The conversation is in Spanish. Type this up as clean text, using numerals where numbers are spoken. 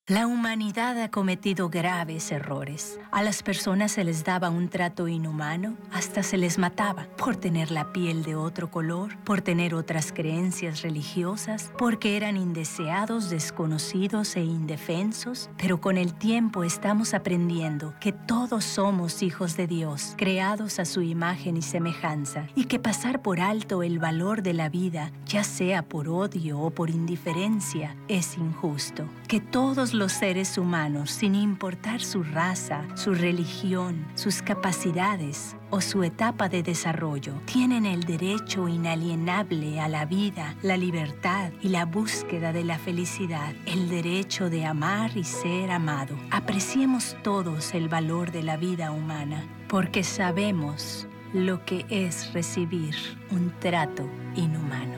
La humanidad ha cometido graves errores. A las personas se les daba un trato inhumano, hasta se les mataba por tener la piel de otro color, por tener otras creencias religiosas, porque eran indeseados, desconocidos e indefensos. Pero con el tiempo estamos aprendiendo que todos somos hijos de Dios, creados a su imagen y semejanza, y que pasar por alto el valor de la vida, ya sea por odio o por indiferencia, es injusto. Que todos los seres humanos, sin importar su raza, su religión, sus capacidades o su etapa de desarrollo, tienen el derecho inalienable a la vida, la libertad y la búsqueda de la felicidad, el derecho de amar y ser amado. Apreciemos todos el valor de la vida humana, porque sabemos lo que es recibir un trato inhumano.